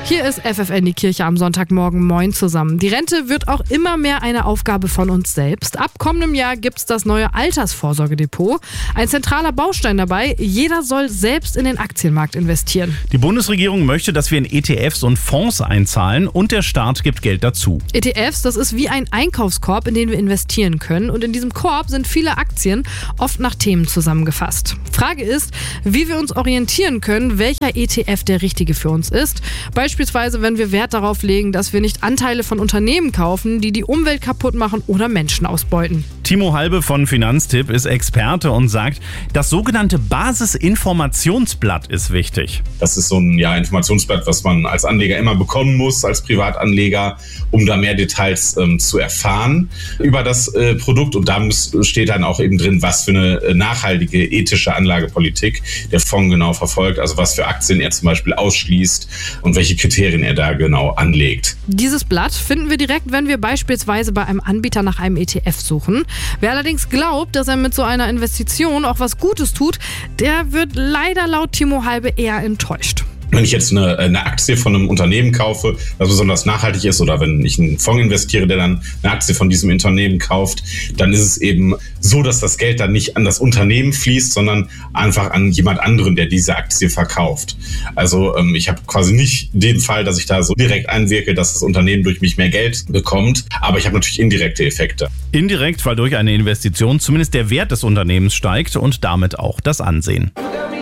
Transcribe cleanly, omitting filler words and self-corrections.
Hier ist FFN, die Kirche am Sonntagmorgen. Moin zusammen. Die Rente wird auch immer mehr eine Aufgabe von uns selbst. Ab kommendem Jahr gibt's das neue Altersvorsorgedepot. Ein zentraler Baustein dabei, jeder soll selbst in den Aktienmarkt investieren. Die Bundesregierung möchte, dass wir in ETFs und Fonds einzahlen und der Staat gibt Geld dazu. ETFs, das ist wie ein Einkaufskorb, in den wir investieren können. Und in diesem Korb sind viele Aktien, oft nach Themen zusammengefasst. Frage ist, wie wir uns orientieren können, welcher ETF der richtige für uns ist. Beispielsweise, wenn wir Wert darauf legen, dass wir nicht Anteile von Unternehmen kaufen, die die Umwelt kaputt machen oder Menschen ausbeuten. Timo Halbe von Finanztipp ist Experte und sagt, das sogenannte Basisinformationsblatt ist wichtig. Das ist so ein Informationsblatt, was man als Anleger immer bekommen muss, als Privatanleger, um da mehr Details zu erfahren über das Produkt. Und da steht dann auch eben drin, was für eine nachhaltige, ethische Anlagepolitik der Fonds genau verfolgt. Also was für Aktien er zum Beispiel ausschließt und welche Kriterien er da genau anlegt. Dieses Blatt finden wir direkt, wenn wir beispielsweise bei einem Anbieter nach einem ETF suchen. Wer allerdings glaubt, dass er mit so einer Investition auch was Gutes tut, der wird leider laut Timo Halbe eher enttäuscht. Wenn ich jetzt eine Aktie von einem Unternehmen kaufe, das besonders nachhaltig ist, oder wenn ich einen Fonds investiere, der dann eine Aktie von diesem Unternehmen kauft, dann ist es eben so, dass das Geld dann nicht an das Unternehmen fließt, sondern einfach an jemand anderen, der diese Aktie verkauft. Also ich habe quasi nicht den Fall, dass ich da so direkt einwirke, dass das Unternehmen durch mich mehr Geld bekommt, aber ich habe natürlich indirekte Effekte. Indirekt, weil durch eine Investition zumindest der Wert des Unternehmens steigt und damit auch das Ansehen.